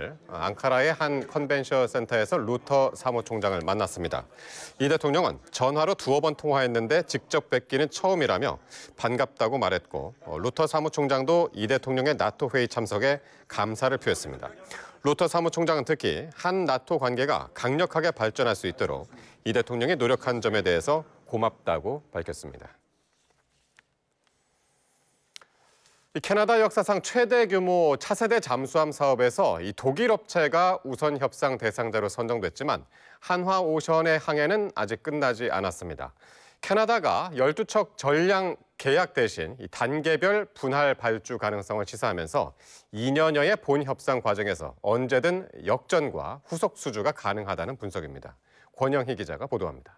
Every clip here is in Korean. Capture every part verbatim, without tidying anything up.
오늘 앙카라의 한 컨벤션 센터에서 루터 사무총장을 만났습니다. 이 대통령은 전화로 두어 번 통화했는데 직접 뵙기는 처음이라며 반갑다고 말했고, 루터 사무총장도 이 대통령의 나토 회의 참석에 감사를 표했습니다. 루터 사무총장은 특히 한 나토 관계가 강력하게 발전할 수 있도록 이 대통령이 노력한 점에 대해서 고맙다고 밝혔습니다. 캐나다 역사상 최대 규모 차세대 잠수함 사업에서 이 독일 업체가 우선 협상 대상자로 선정됐지만 한화오션의 항해는 아직 끝나지 않았습니다. 캐나다가 열두 척 전량 계약 대신 이 단계별 분할 발주 가능성을 시사하면서 이 년여의 본 협상 과정에서 언제든 역전과 후속 수주가 가능하다는 분석입니다. 권영희 기자가 보도합니다.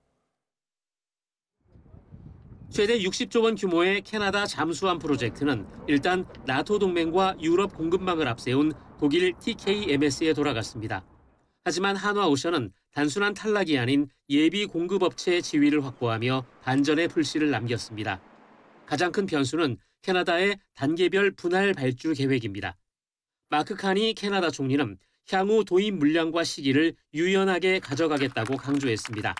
최대 육십조 원 규모의 캐나다 잠수함 프로젝트는 일단 나토 동맹과 유럽 공급망을 앞세운 독일 티케이엠에스에 돌아갔습니다. 하지만 한화오션은 단순한 탈락이 아닌 예비 공급업체의 지위를 확보하며 반전의 불씨를 남겼습니다. 가장 큰 변수는 캐나다의 단계별 분할 발주 계획입니다. 마크 카니 캐나다 총리는 향후 도입 물량과 시기를 유연하게 가져가겠다고 강조했습니다.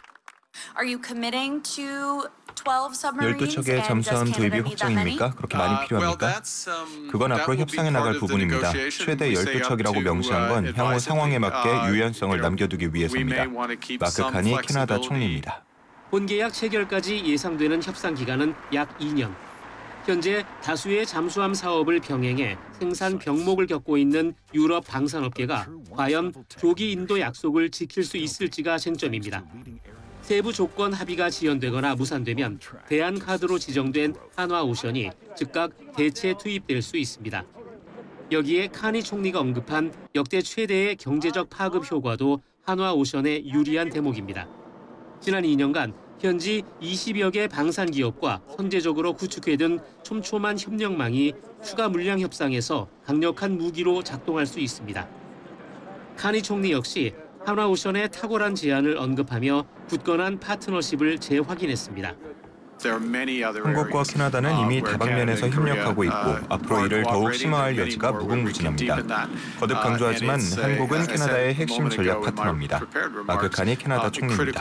열두 척의 잠수함 도입이 확정입니까? 그렇게 많이 필요합니까? 그건 앞으로 협상해 나갈 부분입니다. 최대 열두 척이라고 명시한 건 향후 상황에 맞게 유연성을 남겨두기 위해서입니다. 마크 카니 캐나다 총리입니다. 본계약 체결까지 예상되는 협상 기간은 약 이 년. 현재 다수의 잠수함 사업을 병행해 생산 병목을 겪고 있는 유럽 방산업계가 과연 조기 인도 약속을 지킬 수 있을지가 쟁점입니다. 세부 조건 합의가 지연되거나 무산되면 대안카드로 지정된 한화오션이 즉각 대체 투입될 수 있습니다. 여기에 카니 총리가 언급한 역대 최대의 경제적 파급 효과도 한화오션에 유리한 대목입니다. 지난 이 년간 현지 이십여 개 방산 기업과 선제적으로 구축해둔 촘촘한 협력망이 추가 물량 협상에서 강력한 무기로 작동할 수 있습니다. 카니 총리 역시 한화오션의 탁월한 제안을 언급하며 굳건한 파트너십을 재확인했습니다. 한국과 캐나다는 이미 다방면에서 협력하고 있고 앞으로 이를 더욱 심화할 여지가 무궁무진합니다. 거듭 강조하지만 한국은 캐나다의 핵심 전략 파트너입니다. 마크 카니 캐나다 총리입니다.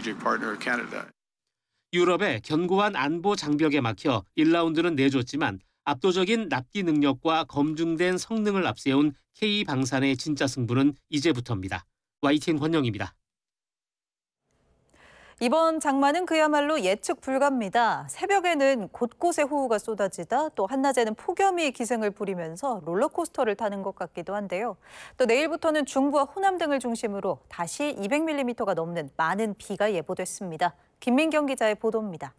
유럽의 견고한 안보 장벽에 막혀 일 라운드는 내줬지만 압도적인 납기 능력과 검증된 성능을 앞세운 K방산의 진짜 승부는 이제부터입니다. 와이티엔 권영입니다. 이번 장마는 그야말로 예측 불가입니다. 새벽에는 곳곳에 호우가 쏟아지다 또 한낮에는 폭염이 기승을 부리면서 롤러코스터를 타는 것 같기도 한데요. 또 내일부터는 중부와 호남 등을 중심으로 다시 이백 밀리미터가 넘는 많은 비가 예보됐습니다. 김민경 기자의 보도입니다.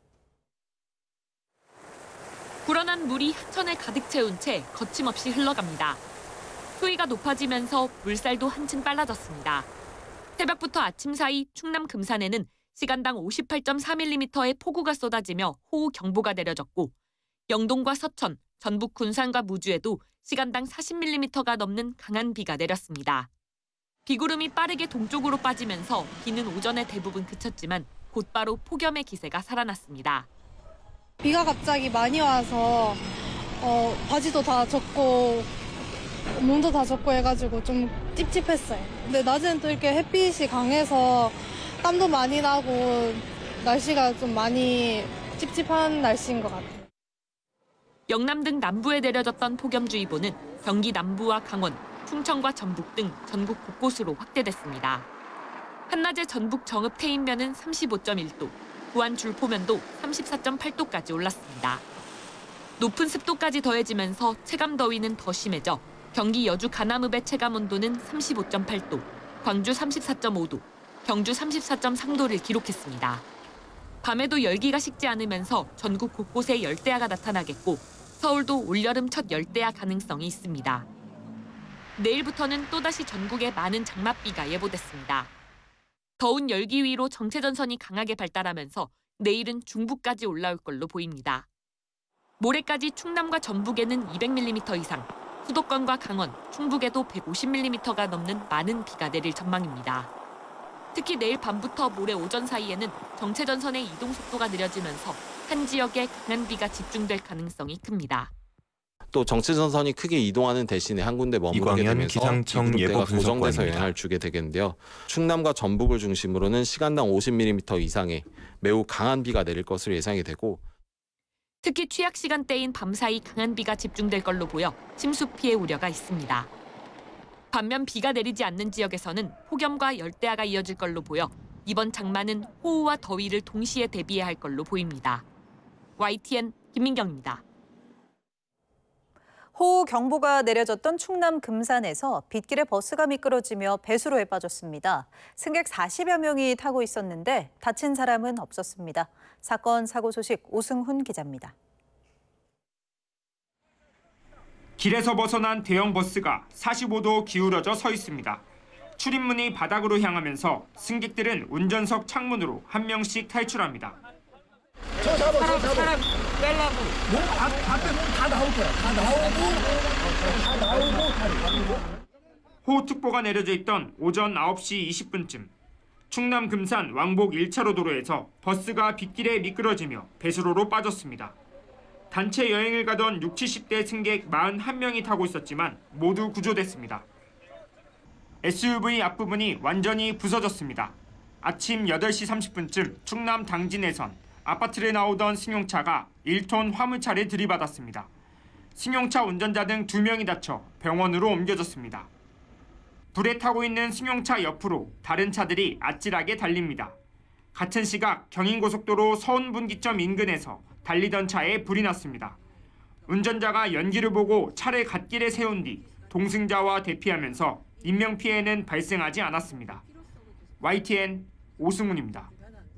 불어난 물이 하천을 가득 채운 채 거침없이 흘러갑니다. 수위가 높아지면서 물살도 한층 빨라졌습니다. 새벽부터 아침 사이 충남 금산에는 시간당 오십팔 점 사 밀리미터의 폭우가 쏟아지며 호우 경보가 내려졌고 영동과 서천, 전북 군산과 무주에도 시간당 사십 밀리미터가 넘는 강한 비가 내렸습니다. 비구름이 빠르게 동쪽으로 빠지면서 비는 오전에 대부분 그쳤지만 곧바로 폭염의 기세가 살아났습니다. 비가 갑자기 많이 와서 어, 바지도 다 젖고 몸도 다 젖고 해가지고 좀 찝찝했어요. 근데 낮에는 또 이렇게 햇빛이 강해서 땀도 많이 나고 날씨가 좀 많이 찝찝한 날씨인 것 같아요. 영남 등 남부에 내려졌던 폭염주의보는 경기 남부와 강원, 충청과 전북 등 전국 곳곳으로 확대됐습니다. 한낮에 전북 정읍 태인면은 삼십오 점 일 도, 부안 줄포면도 삼십사 점 팔 도까지 올랐습니다. 높은 습도까지 더해지면서 체감 더위는 더 심해져 경기 여주 가남읍의 체감 온도는 삼십오 점 팔 도, 광주 삼십사 점 오 도, 경주 삼십사 점 삼 도를 기록했습니다. 밤에도 열기가 식지 않으면서 전국 곳곳에 열대야가 나타나겠고 서울도 올여름 첫 열대야 가능성이 있습니다. 내일부터는 또다시 전국에 많은 장맛비가 예보됐습니다. 더운 열기위로 정체전선이 강하게 발달하면서 내일은 중부까지 올라올 걸로 보입니다. 모레까지 충남과 전북에는 이백 밀리미터 이상, 수도권과 강원, 충북에도 백오십 밀리미터가 넘는 많은 비가 내릴 전망입니다. 특히 내일 밤부터 모레 오전 사이에는 정체전선의 이동 속도가 느려지면서 한 지역에 강한 비가 집중될 가능성이 큽니다. 또 정치전선이 크게 이동하는 대신에 한 군데 머무르게 이광현 되면서 기상청 이 구름대가 예보 고정돼서 분석관입니다. 영향을 주게 되겠는데요. 충남과 전북을 중심으로는 시간당 오십 밀리미터 이상의 매우 강한 비가 내릴 것으로 예상이 되고 특히 취약 시간대인 밤사이 강한 비가 집중될 걸로 보여 침수 피해 우려가 있습니다. 반면 비가 내리지 않는 지역에서는 폭염과 열대야가 이어질 걸로 보여 이번 장마는 호우와 더위를 동시에 대비해야 할 걸로 보입니다. 와이티엔 김민경입니다. 호우 경보가 내려졌던 충남 금산에서 빗길에 버스가 미끄러지며 배수로에 빠졌습니다. 승객 사십여 명이 타고 있었는데 다친 사람은 없었습니다. 사건 사고 소식 오승훈 기자입니다. 길에서 벗어난 대형 버스가 사십오 도 기울어져 서 있습니다. 출입문이 바닥으로 향하면서 승객들은 운전석 창문으로 한 명씩 탈출합니다. 저 잡아, 저 잡아. 사람 빼려고. 몸 앞, 앞에 몸 다 나올 거야. 다 나오고, 다 나오고, 다 나오고. 호우특보가 내려져 있던 오전 아홉 시 이십 분쯤 충남 금산 왕복 일 차로 도로에서 버스가 빗길에 미끄러지며 배수로로 빠졌습니다. 단체 여행을 가던 육칠십 대 승객 사십일 명이 타고 있었지만 모두 구조됐습니다. 에스유브이 앞부분이 완전히 부서졌습니다. 아침 여덟 시 삼십 분쯤 충남 당진에선 아파트를 나오던 승용차가 일 톤 화물차를 들이받았습니다. 승용차 운전자 등 두 명이 다쳐 병원으로 옮겨졌습니다. 불에 타고 있는 승용차 옆으로 다른 차들이 아찔하게 달립니다. 같은 시각 경인고속도로 서운분기점 인근에서 달리던 차에 불이 났습니다. 운전자가 연기를 보고 차를 갓길에 세운 뒤 동승자와 대피하면서 인명피해는 발생하지 않았습니다. 와이티엔 오승훈입니다.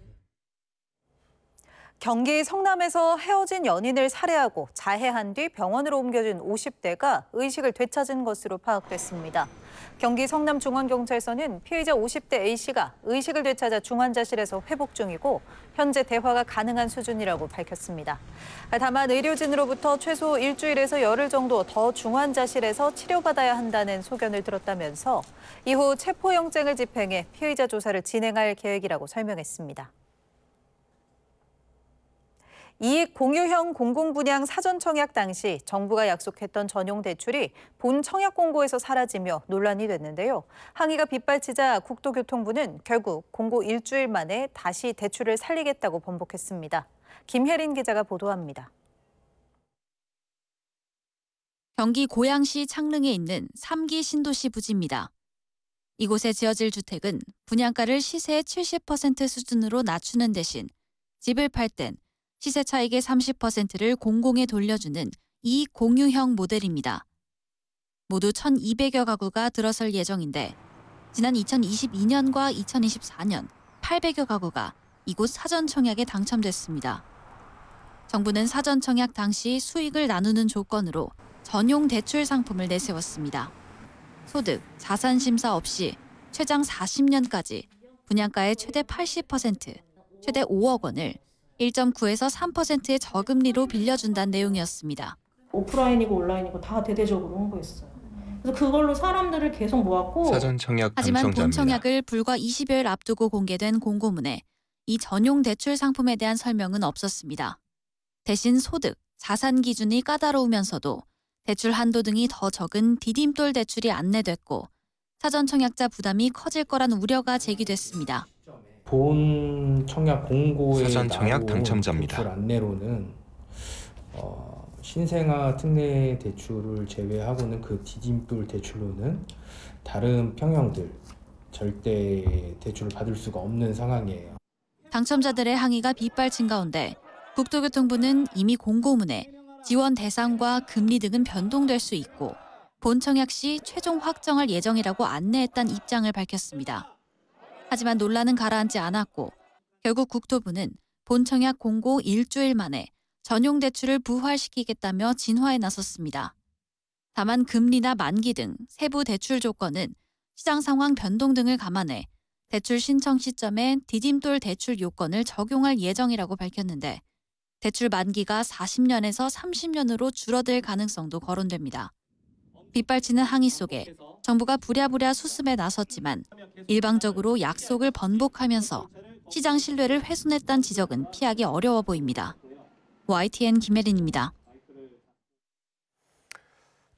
경기 성남에서 헤어진 연인을 살해하고 자해한 뒤 병원으로 옮겨진 오십 대가 의식을 되찾은 것으로 파악됐습니다. 경기 성남중앙경찰서는 피의자 오십 대 A씨가 의식을 되찾아 중환자실에서 회복 중이고 현재 대화가 가능한 수준이라고 밝혔습니다. 다만 의료진으로부터 최소 일주일에서 열흘 정도 더 중환자실에서 치료받아야 한다는 소견을 들었다면서 이후 체포영장을 집행해 피의자 조사를 진행할 계획이라고 설명했습니다. 이익 공유형 공공분양 사전 청약 당시 정부가 약속했던 전용 대출이 본 청약 공고에서 사라지며 논란이 됐는데요. 항의가 빗발치자 국토교통부는 결국 공고 일주일 만에 다시 대출을 살리겠다고 번복했습니다. 김혜린 기자가 보도합니다. 경기 고양시 창릉에 있는 삼 기 신도시 부지입니다. 이곳에 지어질 주택은 분양가를 시세의 칠십 퍼센트 수준으로 낮추는 대신 집을 팔 땐 시세 차익의 삼십 퍼센트를 공공에 돌려주는 이익 공유형 모델입니다. 모두 천이백여 가구가 들어설 예정인데 지난 이천이십이 년과 이천이십사 년 팔백여 가구가 이곳 사전 청약에 당첨됐습니다. 정부는 사전 청약 당시 수익을 나누는 조건으로 전용 대출 상품을 내세웠습니다. 소득, 자산 심사 없이 최장 사십 년까지 분양가의 최대 팔십 퍼센트, 최대 오억 원을 일 점 구에서 삼 퍼센트의 저금리로 빌려준다는 내용이었습니다. 오프라인이고 온라인이고 다 대대적으로 홍보했어요. 그래서 그걸로 사람들을 계속 모았고 사전 청약 하지만 당첨자입니다. 본 청약을 불과 이십여일 앞두고 공개된 공고문에 이 전용 대출 상품에 대한 설명은 없었습니다. 대신 소득, 자산 기준이 까다로우면서도 대출 한도 등이 더 적은 디딤돌 대출이 안내됐고 사전 청약자 부담이 커질 거란 우려가 제기됐습니다. 본 청약 공고에 사전 청약 나온 당첨자입니다. 대출 안내로는 어, 신생아 특례 대출을 제외하고는 그 디딤돌 대출로는 다른 평형들 절대 대출을 받을 수가 없는 상황이에요. 당첨자들의 항의가 빗발친 가운데 국토교통부는 이미 공고문에 지원 대상과 금리 등은 변동될 수 있고 본 청약 시 최종 확정할 예정이라고 안내했다는 입장을 밝혔습니다. 하지만 논란은 가라앉지 않았고 결국 국토부는 본 청약 공고 일주일 만에 전용 대출을 부활시키겠다며 진화에 나섰습니다. 다만 금리나 만기 등 세부 대출 조건은 시장 상황 변동 등을 감안해 대출 신청 시점에 디딤돌 대출 요건을 적용할 예정이라고 밝혔는데 대출 만기가 사십 년에서 삼십 년으로 줄어들 가능성도 거론됩니다. 빗발치는 항의 속에 정부가 부랴부랴 수습에 나섰지만 일방적으로 약속을 번복하면서 시장 신뢰를 훼손했다는 지적은 피하기 어려워 보입니다. 와이티엔 김혜린입니다.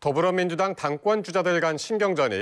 더불어민주당 당권 주자들 간 신경전이